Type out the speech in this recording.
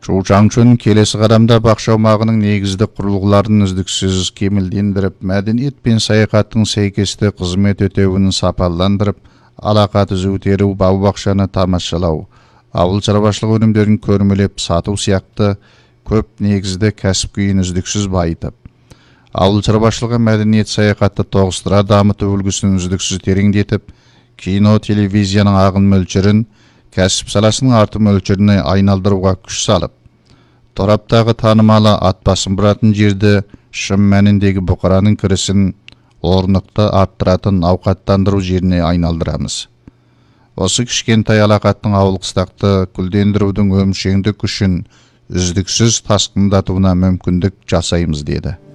Чучаңчун келесі қадамда бақша аумағының негізді құрылғыларын үздіксіз кемелдендіріп, мәдениет пен саяхаттың сәйкесті қызмет өтеуін сапаландырып, алақа түзу, теру, бау-бақшаны тамашалау, ауыл шаруашылық өнімдерін көрмелеп сату сияқты көп негізді кәсіп күйін үздіксіз байытып, ауыл шаруашылығы мәдениет саяхатты тоғыстыра дамыту үлгісін үздіксіз тереңдетіп, кино, телевизияның ағын мөлшерін кәсіп саласының арты мөлшеріне айналдыруға күш салып, тораптағы танымалы ат басын бұратын жерді шын мәніндегі бұқараның кірісін орнықты арттыратын ауқаттандыру жеріне айналдырамыз. Осы кішкентай алақаттың ауыл қыстақты гүлдендірудің өмшеңді күшін үздіксіз тасқындатуына мүмкіндік жасаймыз, деді.